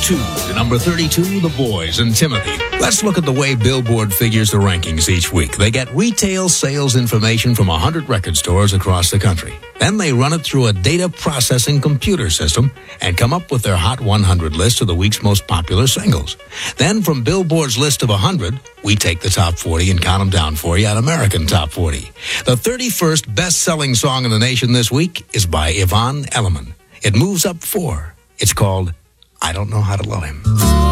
2 to number 32, The Boys and Timothy. Let's look at the way Billboard figures the rankings each week. They get retail sales information from 100 record stores across the country. Then they run it through a data processing computer system and come up with their Hot 100 list of the week's most popular singles. Then from Billboard's list of 100, we take the top 40 and count them down for you at American Top 40. The 31st best-selling song in the nation this week is by Yvonne Elliman. It moves up 4. It's called I Don't Know How to Love Him.